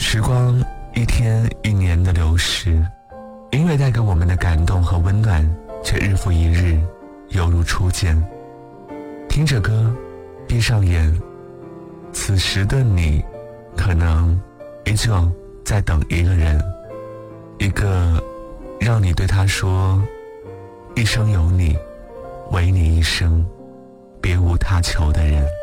时光一天一年的流逝，音乐带给我们的感动和温暖却日复一日犹如初见。听着歌，闭上眼，此时的你可能依旧在等一个人，一个让你对他说一生有你，唯你一生，别无他求的人。